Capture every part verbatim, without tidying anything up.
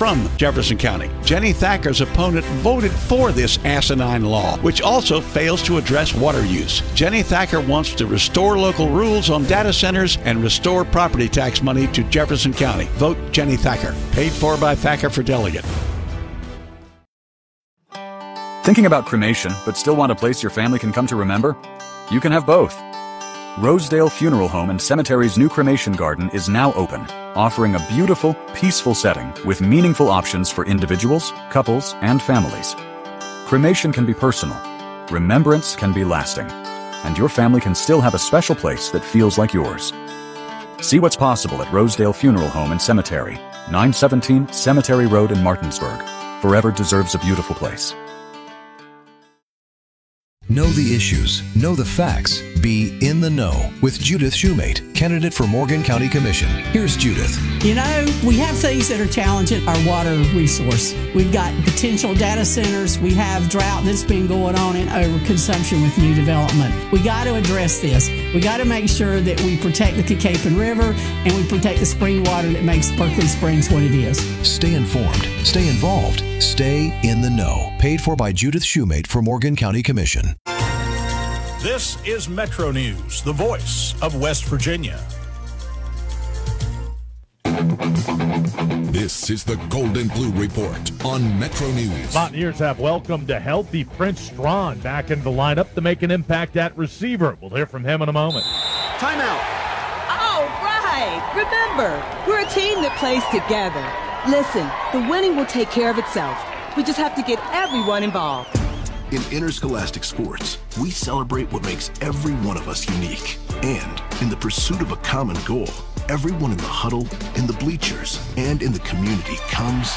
from Jefferson County. Jenny Thacker's opponent voted for this asinine law, which also fails to address water use. Jenny Thacker wants to restore local rules on data centers and restore property tax money to Jefferson County. Vote Jenny Thacker. Paid for by Thacker for Delegate. Thinking about cremation, but still want a place your family can come to remember? You can have both. Rosedale Funeral Home and Cemetery's new cremation garden is now open, offering a beautiful, peaceful setting with meaningful options for individuals, couples, and families. Cremation can be personal, remembrance can be lasting, and your family can still have a special place that feels like yours. See what's possible at Rosedale Funeral Home and Cemetery, nine seventeen Cemetery Road in Martinsburg. Forever deserves a beautiful place. Know the issues, know the facts, be in the know with Judith Shoemate, candidate for Morgan County Commission. Here's Judith. You know, we have things that are challenging our water resource. We've got potential data centers. We have drought that's been going on and overconsumption with new development. We got to address this. We got to make sure that we protect the Cacapon River and we protect the spring water that makes Berkeley Springs what it is. Stay informed, stay involved, stay in the know. Paid for by Judith Shoemate for Morgan County Commission. This is Metro News, the voice of West Virginia. This is the Golden Blue Report on Metro News. Mountaineers have welcomed a healthy Prince Strawn back into the lineup to make an impact at receiver. We'll hear from him in a moment. Timeout. Oh, right. Remember, we're a team that plays together. Listen, the winning will take care of itself. We just have to get everyone involved. In interscholastic sports, we celebrate what makes every one of us unique. And in the pursuit of a common goal, everyone in the huddle, in the bleachers, and in the community comes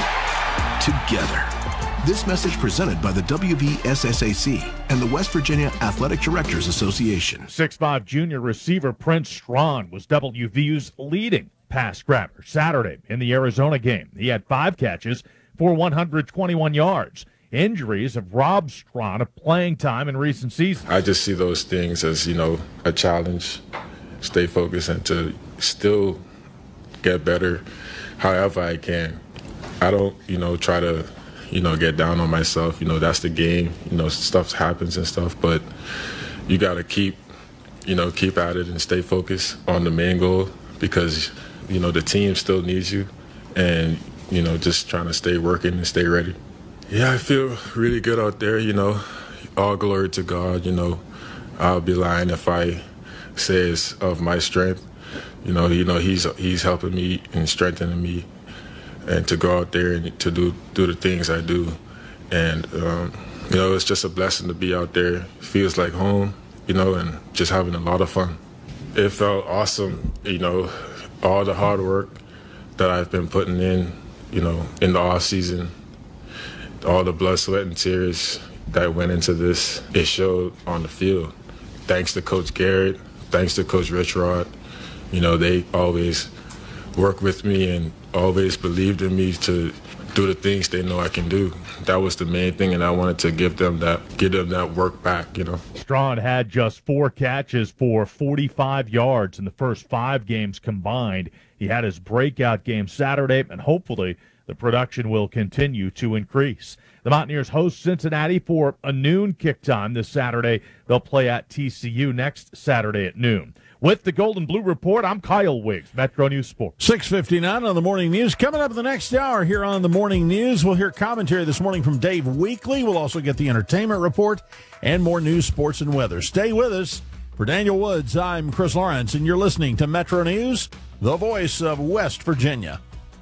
together. This message presented by the W V S S A C and the West Virginia Athletic Directors Association. six five junior receiver Prince Strawn was W V U's leading pass grabber Saturday in the Arizona game. He had five catches for one hundred twenty-one yards. Injuries have robbed Strawn of playing time in recent seasons. I just see those things as, you know, a challenge. Stay focused and to still get better however I can. I don't, you know, try to, you know, get down on myself. You know, that's the game. You know, stuff happens and stuff, but you got to keep, you know, keep at it and stay focused on the main goal because, you know, the team still needs you and, you know, just trying to stay working and stay ready. Yeah, I feel really good out there, you know. All glory to God, you know. I'll be lying if I say it's of my strength. You know, you know, he's he's helping me and strengthening me and to go out there and to do, do the things I do. And, um, you know, it's just a blessing to be out there. It feels like home, you know, and just having a lot of fun. It felt awesome, you know, all the hard work that I've been putting in, you know, in the off season. All the blood, sweat, and tears that went into this, it showed on the field. Thanks to Coach Garrett, thanks to Coach Rich Rod. You know, they always worked with me and always believed in me to do the things they know I can do. That was the main thing, and I wanted to give them that, give them that work back, you know. Strawn had just four catches for forty-five yards in the first five games combined. He had his breakout game Saturday, and hopefully the production will continue to increase. The Mountaineers host Cincinnati for a noon kick time this Saturday. They'll play at T C U next Saturday at noon. With the Golden Blue Report, I'm Kyle Wiggs, Metro News Sports. six fifty-nine on the Morning News. Coming up in the next hour here on the Morning News, we'll hear commentary this morning from Dave Weekly. We'll also get the entertainment report and more news, sports, and weather. Stay with us. For Daniel Woods, I'm Chris Lawrence, and you're listening to Metro News, the voice of West Virginia.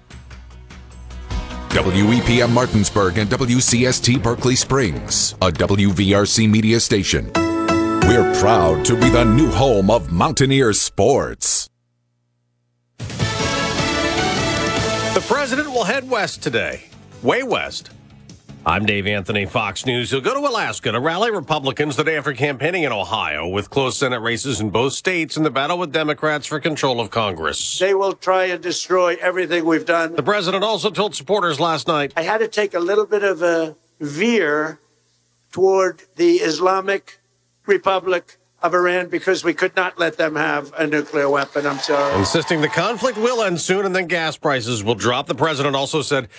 W E P M Martinsburg and W C S T Berkeley Springs, a W V R C media station. We're proud to be the new home of Mountaineer sports. The president will head west today, way west. I'm Dave Anthony, Fox News. He'll go to Alaska to rally Republicans the day after campaigning in Ohio with close Senate races in both states in the battle with Democrats for control of Congress. They will try and destroy everything we've done. The president also told supporters last night, I had to take a little bit of a veer toward the Islamic Republic of Iran because we could not let them have a nuclear weapon. I'm sorry. Insisting the conflict will end soon and then gas prices will drop. The president also said